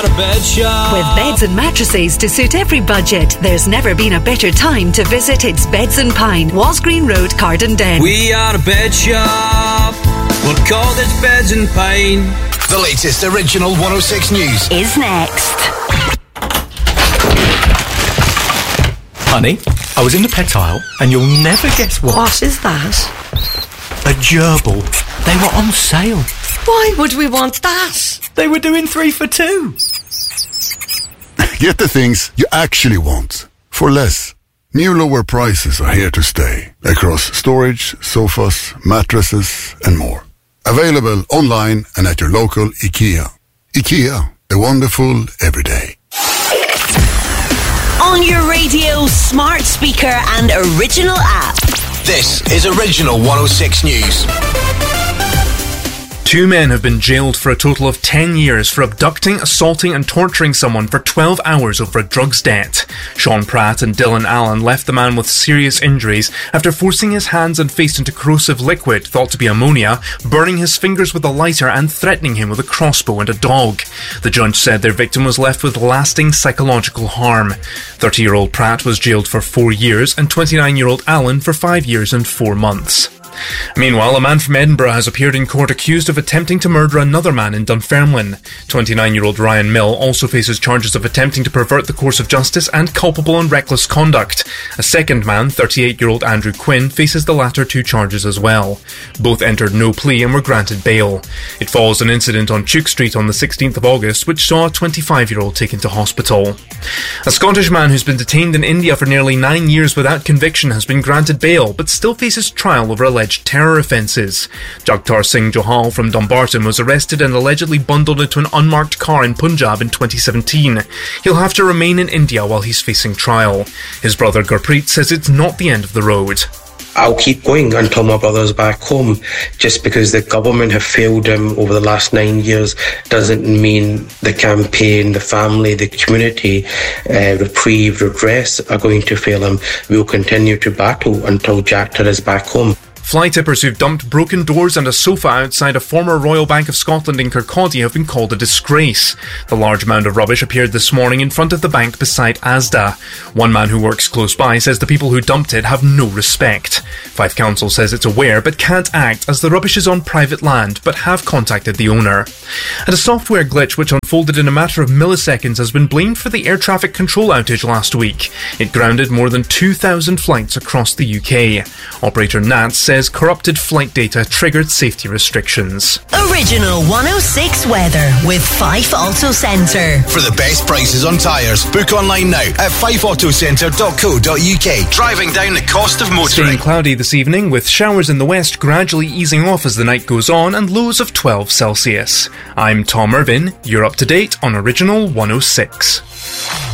Bed Shop. With beds and mattresses to suit every budget, there's never been a better time to visit It's Beds and Pine, Walsgreen Road, Cardenden. We are a bed shop. We're called It's Beds and Pine. The latest Original 106 news Is next. Honey, I was in the pet aisle and you'll never guess what. What is that? A gerbil. They were on sale. Why would we want that? They were doing 3 for 2. Get the things you actually want for less. New lower prices are here to stay across storage, sofas, mattresses and more. Available online and at your local IKEA. IKEA, the wonderful everyday. On your radio, smart speaker and original app. This is Original 106 News. 2 men have been jailed for a total of 10 years for abducting, assaulting and torturing someone for 12 hours over a drugs debt. Sean Pratt and Dylan Allen left the man with serious injuries after forcing his hands and face into corrosive liquid, thought to be ammonia, burning his fingers with a lighter and threatening him with a crossbow and a dog. The judge said their victim was left with lasting psychological harm. 30-year-old Pratt was jailed for 4 years and 29-year-old Allen for 5 years and 4 months. Meanwhile, a man from Edinburgh has appeared in court accused of attempting to murder another man in Dunfermline. 29-year-old Ryan Mill also faces charges of attempting to pervert the course of justice and culpable and reckless conduct. A second man, 38-year-old Andrew Quinn, faces the latter 2 charges as well. Both entered no plea and were granted bail. It follows an incident on Duke Street on the 16th of August which saw a 25-year-old taken to hospital. A Scottish man who's been detained in India for nearly 9 years without conviction has been granted bail but still faces trial over alleged terror offences. Jagtar Singh Johal from Dumbarton was arrested and allegedly bundled into an unmarked car in Punjab in 2017. He'll have to remain in India while he's facing trial. His brother Gurpreet says it's not the end of the road. I'll keep going until my brother's back home. Just because the government have failed him over the last 9 years doesn't mean the campaign, the family, the community, reprieve, redress are going to fail him. We'll continue to battle until Jagtar is back home. Fly tippers who've dumped broken doors and a sofa outside a former Royal Bank of Scotland in Kirkcaldy have been called a disgrace. The large mound of rubbish appeared this morning in front of the bank beside Asda. One man who works close by says the people who dumped it have no respect. Fife Council says it's aware but can't act as the rubbish is on private land, but have contacted the owner. And a software glitch which unfolded in a matter of milliseconds has been blamed for the air traffic control outage last week. It grounded more than 2,000 flights across the UK. Operator Nats says corrupted flight data triggered safety restrictions. Original 106 weather with Fife Auto Centre. For the best prices on tyres, book online now at fifeautocentre.co.uk. Driving down the cost of motoring. Staying cloudy this evening with showers in the west gradually easing off as the night goes on and lows of 12 Celsius. I'm Tom Irvin. You're up to date on Original 106.